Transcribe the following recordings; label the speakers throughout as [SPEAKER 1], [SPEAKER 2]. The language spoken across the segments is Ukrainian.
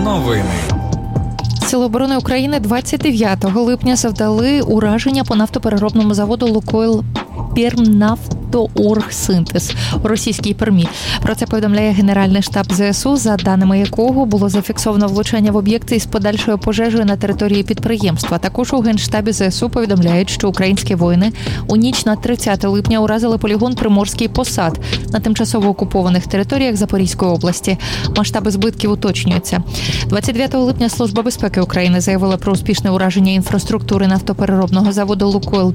[SPEAKER 1] Новини.
[SPEAKER 2] Сили оборони України 29 липня завдали ураження по нафтопереробному заводу «Лукойл Пермнафтооргсинтез» у російській Пермі. Про це повідомляє Генеральний штаб ЗСУ, за даними якого було зафіксовано влучання в об'єкти із подальшою пожежею на території підприємства. Також у Генштабі ЗСУ повідомляють, що українські воїни у ніч на 30 липня уразили полігон Приморський посад на тимчасово окупованих територіях Запорізької області. Масштаби збитків уточнюються. 29 липня Служба безпеки України заявила про успішне ураження інфраструктури нафтопереробного заводу «Лукойл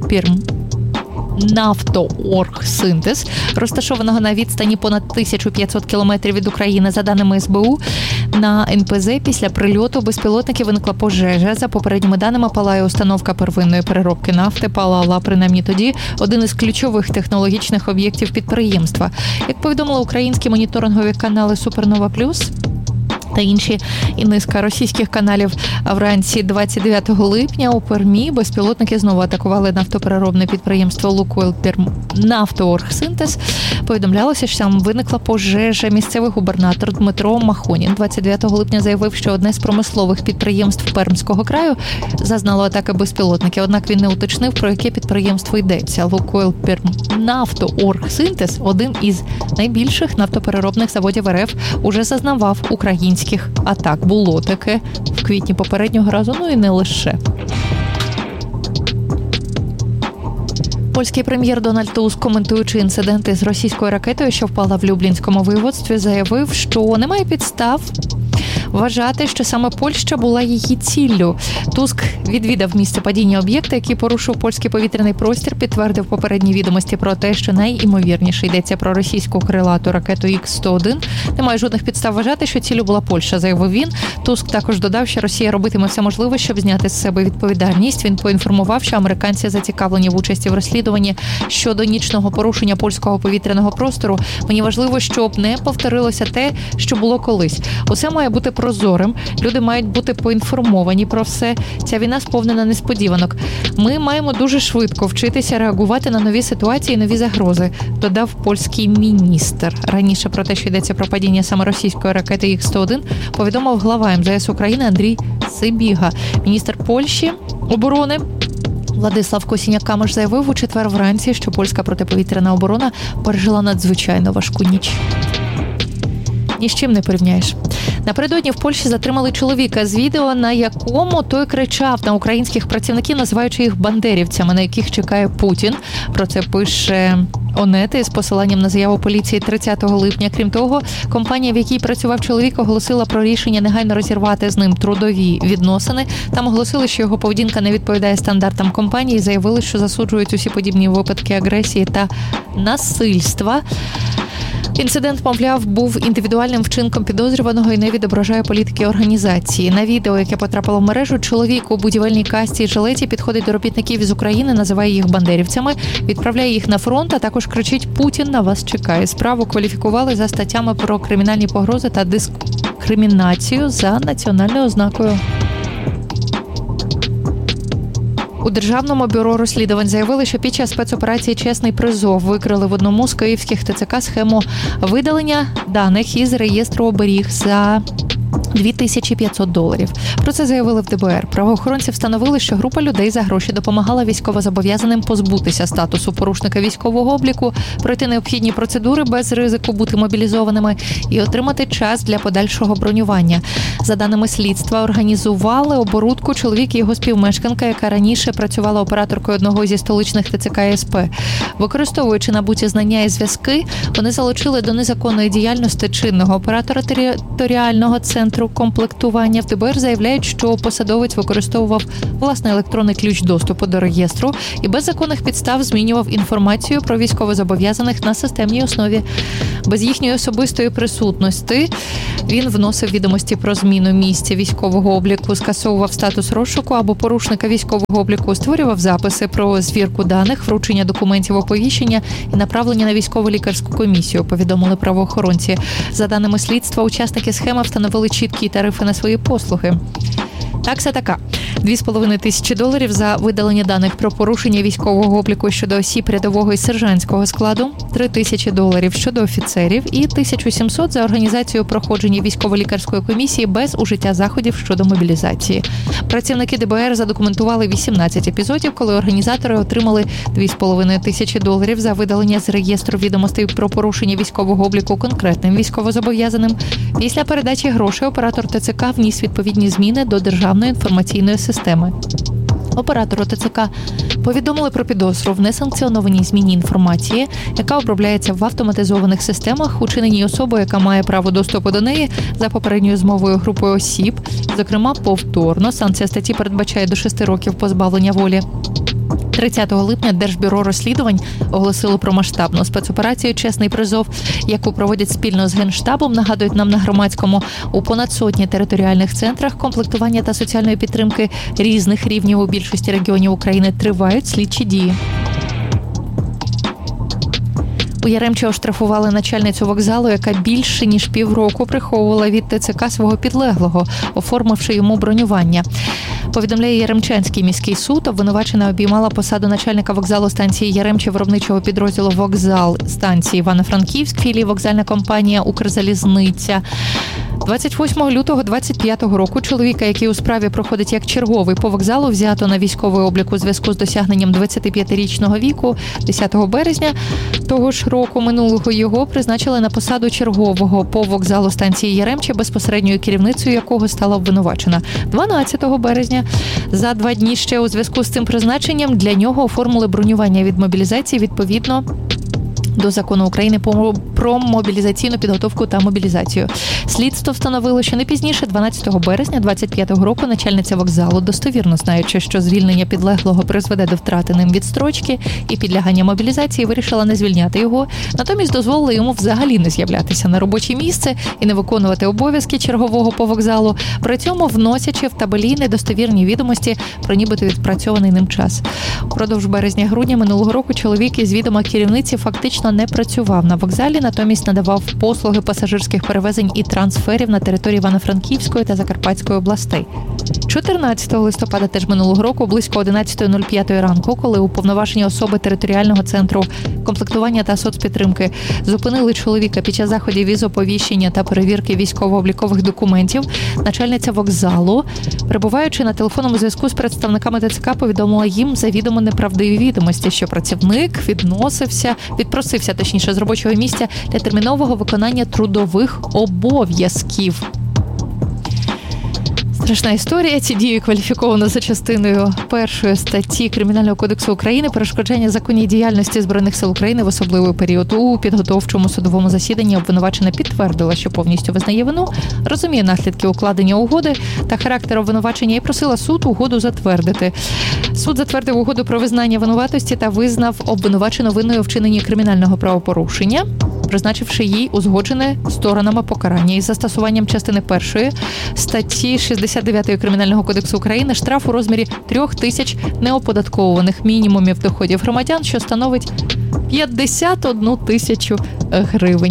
[SPEAKER 2] Пермнафтооргсинтез», розташованого на відстані понад 1500 кілометрів від України. За даними СБУ, на НПЗ після прильоту безпілотників виникла пожежа. За попередніми даними, палає установка первинної переробки нафти. Палала, принаймні тоді, один із ключових технологічних об'єктів підприємства. Як повідомили українські моніторингові канали «Супернова Плюс» та інші і низка російських каналів, вранці 29 липня у Пермі безпілотники знову атакували нафтопереробне підприємство «Лукойл Пермнафтооргсинтез». Повідомлялося, що там виникла пожежа. Місцевий губернатор Дмитро Махонін 29 липня заявив, що одне з промислових підприємств Пермського краю зазнало атаки безпілотників. Однак він не уточнив, про яке підприємство йдеться. «Лукойл Пермнафтооргсинтез», один із найбільших нафтопереробних заводів РФ, уже зазнавав українських атак. Було таке в квітні попереднього разу, ну і не лише. Польський прем'єр Дональд Туск, коментуючи інциденти з російською ракетою, що впала в Люблінському воєводстві, заявив, що немає підстав вважати, що саме Польща була її ціллю. Туск відвідав місце падіння об'єкта, який порушив польський повітряний простір, підтвердив попередні відомості про те, що найімовірніше йдеться про російську крилату ракету Х-101. Немає жодних підстав вважати, що ціллю була Польща, заявив він. Туск також додав, що Росія робитиме все можливе, щоб зняти з себе відповідальність. Він поінформував, що американці зацікавлені в участі в розслідуванні щодо нічного порушення польського повітряного простору. Мені важливо, щоб не повторилося те, що було колись. Усе має бути прозорим, люди мають бути поінформовані про все. Ця війна сповнена несподіванок. Ми маємо дуже швидко вчитися реагувати на нові ситуації, нові загрози, додав польський міністр. Раніше про те, що йдеться про падіння саме російської ракети Х-101, повідомив глава МЗС України Андрій Сибіга. Міністр Польщі оборони Владислав Косіняк-Камиш заявив у четвер вранці, що польська протиповітряна оборона пережила надзвичайно важку ніч. Ні з чим не порівняєш. Напередодні в Польщі затримали чоловіка з відео, на якому той кричав на українських працівників, називаючи їх бандерівцями, на яких чекає Путін. Про це пише Онети з посиланням на заяву поліції 30 липня. Крім того, компанія, в якій працював чоловік, оголосила про рішення негайно розірвати з ним трудові відносини. Там оголосили, що його поведінка не відповідає стандартам компанії, заявили, що засуджують усі подібні випадки агресії та насильства. Інцидент, мовляв, був індивідуальним вчинком підозрюваного і не відображає політики організації. На відео, яке потрапило в мережу, чоловік у будівельній касті і жилеті підходить до робітників із України, називає їх бандерівцями, відправляє їх на фронт, а також кричить: «Путін на вас чекає». Справу кваліфікували за статтями про кримінальні погрози та дискримінацію за національною ознакою. У Державному бюро розслідувань заявили, що під час спецоперації «Чесний призов» викрили в одному з київських ТЦК схему видалення даних із реєстру оберіг за $2500. Про це заявили в ДБР. Правоохоронці встановили, що група людей за гроші допомагала військовозобов'язаним позбутися статусу порушника військового обліку, пройти необхідні процедури без ризику бути мобілізованими і отримати час для подальшого бронювання. За даними слідства, організували оборудку чоловік і його співмешканка, яка раніше працювала операторкою одного зі столичних ТЦК СП. Використовуючи набуті знання і зв'язки, вони залучили до незаконної діяльності чинного оператора територіального центру комплектування. В ДБР заявляють, що посадовець використовував власний електронний ключ доступу до реєстру і без законних підстав змінював інформацію про військовозобов'язаних на системній основі. Без їхньої особистої присутності він вносив відомості про зміну місця військового обліку, скасовував статус розшуку або порушника військового обліку, створював записи про звірку даних, вручення документів оповіщення і направлення на військово-лікарську комісію, повідомили правоохоронці. За даними слідства, учасники схеми встановили чіткі тарифи на свої послуги. Такса така. $2,5 тисячі за видалення даних про порушення військового обліку щодо осіб рядового і сержантського складу, $3 тисячі щодо офіцерів і 1700 за організацію проходження військово-лікарської комісії без ужиття заходів щодо мобілізації. Працівники ДБР задокументували 18 епізодів, коли організатори отримали $2,5 тисячі за видалення з реєстру відомостей про порушення військового обліку конкретним військовозобов'язаним. Після передачі грошей оператор ТЦК вніс відповідні зміни до Державної інформаційної системи. Оператору ТЦК повідомили про підозру в несанкціонованій зміні інформації, яка обробляється в автоматизованих системах, учиненій особою, яка має право доступу до неї за попередньою змовою групою осіб, зокрема повторно. Санкція статті передбачає до 6 років позбавлення волі. 30 липня Держбюро розслідувань оголосило про масштабну спецоперацію «Чесний призов», яку проводять спільно з Генштабом, нагадують нам на Громадському, у понад сотні територіальних центрах комплектування та соціальної підтримки різних рівнів у більшості регіонів України тривають слідчі дії. У Яремчі оштрафували начальницю вокзалу, яка більше ніж півроку приховувала від ТЦК свого підлеглого, оформивши йому бронювання. Повідомляє Яремчанський міський суд. Обвинувачена обіймала посаду начальника вокзалу станції Яремче виробничого підрозділу «Вокзал» станції Івано-Франківськ, філії вокзальна компанія «Укрзалізниця». 28 лютого 2025 року чоловіка, який у справі проходить як черговий по вокзалу, взято на військовий облік у зв'язку з досягненням 25-річного віку. 10 березня того ж року минулого його призначили на посаду чергового по вокзалу станції Яремче, безпосередньою керівницею якого стала обвинувачена. 12 березня, за 2 дні ще у зв'язку з цим призначенням, для нього оформили бронювання від мобілізації відповідно до Закону України про мобілізаційну підготовку та мобілізацію. Слідство встановило, що не пізніше 12 березня 2025 року начальниця вокзалу, достовірно знаючи, що звільнення підлеглого призведе до втрати ним відстрочки і підлягання мобілізації, вирішила не звільняти його, натомість дозволила йому взагалі не з'являтися на робоче місце і не виконувати обов'язки чергового по вокзалу, при цьому вносячи в табелі недостовірні відомості про нібито відпрацьований ним час. Упродовж березня-грудня минулого року чоловік із відома керівниці фактично не працював на вокзалі, натомість надавав послуги пасажирських перевезень і трансферів на території Івано-Франківської та Закарпатської областей. 14 листопада теж минулого року, близько 11:05 ранку, коли уповноважені особи територіального центру комплектування та соцпідтримки зупинили чоловіка під час заходів із оповіщення та перевірки військово-облікових документів, начальниця вокзалу, перебуваючи на телефонному зв'язку з представниками ТЦК, повідомила їм завідомо неправдиві відомості, що працівник відпросився з робочого місця для термінового виконання трудових обов'язків. Страшна історія. Ці дії кваліфіковано за частиною 1 статті Кримінального кодексу України перешкоджання законній діяльності Збройних сил України в особливий період. У підготовчому судовому засіданні обвинувачена підтвердила, що повністю визнає вину, розуміє наслідки укладення угоди та характер обвинувачення і просила суд угоду затвердити. Суд затвердив угоду про визнання винуватості та визнав обвинувачену винною у вчиненні кримінального правопорушення, призначивши їй узгоджене сторонами покарання із застосуванням частини 1 статті 69 Кримінального кодексу України штраф у розмірі 3 тисяч неоподатковуваних мінімумів доходів громадян, що становить 51 тисячу гривень.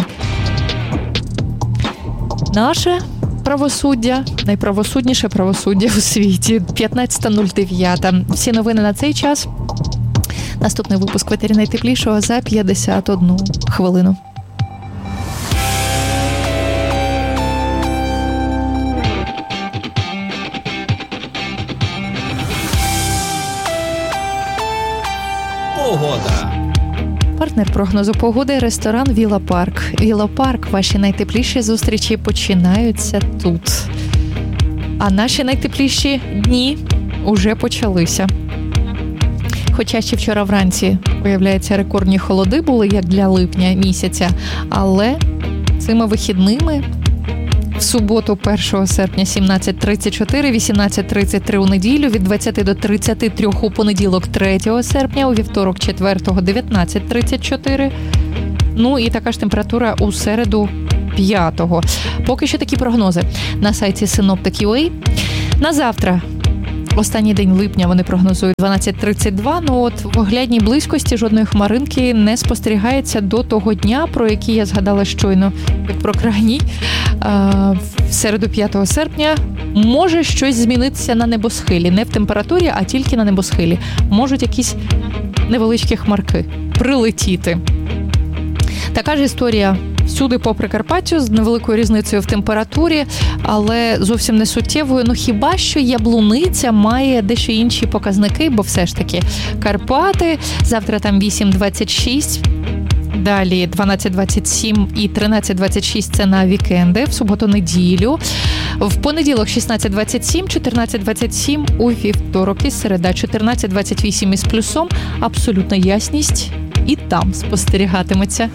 [SPEAKER 2] Наше правосуддя, найправосудніше правосуддя у світі. 15:09. Всі новини на цей час. Наступний випуск в етері найтеплішого за 51 хвилину.
[SPEAKER 1] Погода.
[SPEAKER 2] Партнер прогнозу погоди – ресторан «Віла Парк». «Віла Парк» – ваші найтепліші зустрічі починаються тут. А наші найтепліші дні уже почалися. Хоча ще вчора вранці, виявляється, рекордні холоди були, як для липня місяця, але цими вихідними в суботу 1 серпня 17:34, 18:33 у неділю, від 20 до 33 у понеділок 3 серпня, у вівторок 4 19:34. Ну і така ж температура у середу 5-го. Поки що такі прогнози на сайті Synoptic.ua. На завтра, останній день липня, вони прогнозують 12:32, ну от в оглядній близькості жодної хмаринки не спостерігається до того дня, про який я згадала щойно, як про крайній. В середу 5 серпня може щось змінитися на небосхилі. Не в температурі, а тільки на небосхилі. Можуть якісь невеличкі хмарки прилетіти. Така ж історія всюди по Прикарпаттю з невеликою різницею в температурі, але зовсім не суттєвою. Ну хіба що Яблуниця має дещо інші показники, бо все ж таки Карпати, завтра там 8-26, далі 12-27 і 13-26 це на вікенди, в суботу-неділю. В понеділок 16-27, 14-27 у вівторок і середа, 14-28 із плюсом, абсолютна ясність і там спостерігатиметься.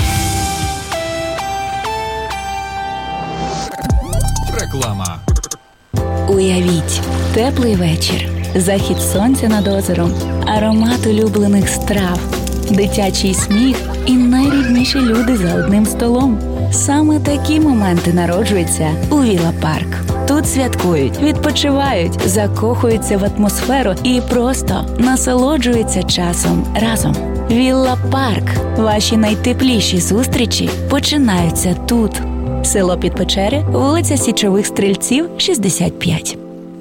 [SPEAKER 1] Реклама.
[SPEAKER 3] Уявіть, теплий вечір, захід сонця над озером, аромат улюблених страв, дитячий сміх і найрідніші люди за одним столом. Саме такі моменти народжуються у Віла Парк. Тут святкують, відпочивають, закохуються в атмосферу і просто насолоджуються часом разом. Вілла Парк. Ваші найтепліші зустрічі починаються тут. Село Підпечери, вулиця Січових Стрільців, 65.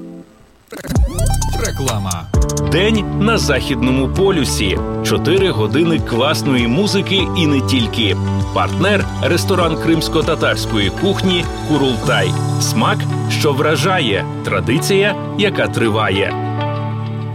[SPEAKER 1] Реклама.
[SPEAKER 4] День на Західному полюсі. 4 години класної музики і не тільки. Партнер – ресторан кримсько-татарської кухні «Курултай». Смак, що вражає. Традиція, яка триває.